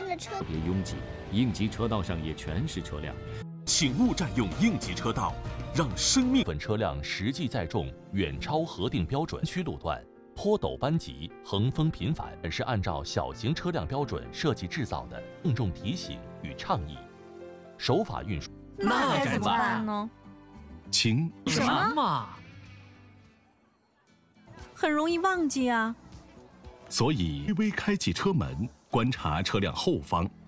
了车， 别拥挤，应急车道上也全是车辆。 请勿占用应急车道，让生命。 部分车辆实际载重远超核定标准区路段，坡陡班急，横风频繁，本是按照小型车辆标准设计制造的，郑重提醒与倡议。守法运输， 那该怎么办呢？ 请什么？很容易忘记啊。 所以微微开启车门，观察车辆后方，